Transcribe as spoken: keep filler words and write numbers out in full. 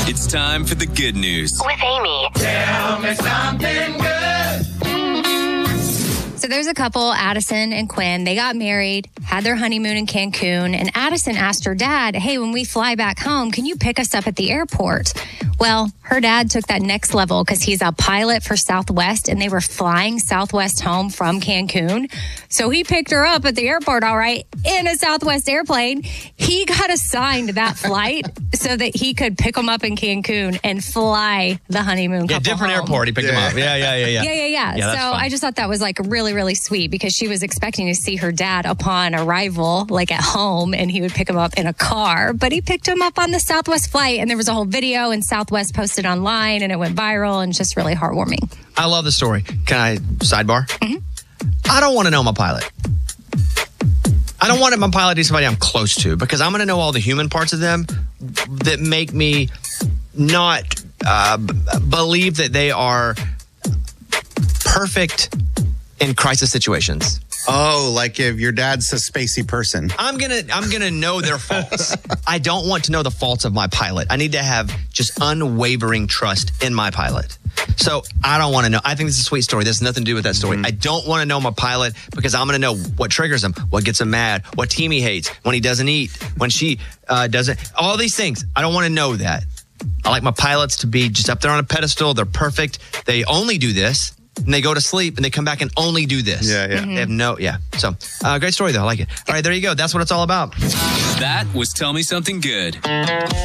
It's time for the good news with Amy. Tell me something good. So there's a couple, Addison and Quinn. They got married, had their honeymoon in Cancun, and Addison asked her dad, hey, when we fly back home, can you pick us up at the airport? Well, her dad took that next level because he's a pilot for Southwest, and they were flying Southwest home from Cancun. So he picked her up at the airport, all right, in a Southwest airplane. He got assigned that flight so that he could pick them up in Cancun and fly the honeymoon couple Yeah, different home. airport. He picked Yeah. them up. Yeah, yeah, yeah, yeah. Yeah, yeah, yeah. Yeah, so that's fun. I just thought that was like really, really sweet because she was expecting to see her dad upon arrival, like at home, and he would pick him up in a car. But he picked him up on the Southwest flight, and there was a whole video, and Southwest posted online, and it went viral, and just really heartwarming. I love the story. Can I sidebar? Mm-hmm. I don't want to know my pilot. I don't want my pilot to be somebody I'm close to because I'm going to know all the human parts of them that make me not uh, b- believe that they are perfect in crisis situations. Oh, like if your dad's a spacey person. I'm gonna I'm gonna know their faults. I don't want to know the faults of my pilot. I need to have just unwavering trust in my pilot. So I don't want to know. I think this is a sweet story. There's nothing to do with that story. Mm-hmm. I don't want to know my pilot because I'm going to know what triggers him, what gets him mad, what team he hates, when he doesn't eat, when she uh, doesn't. All these things. I don't want to know that. I like my pilots to be just up there on a pedestal. They're perfect. They only do this. And they go to sleep and they come back and only do this. Yeah, yeah. They have no, yeah. So, uh, great story though. I like it. All right, there you go. That's what it's all about. That was Tell Me Something Good.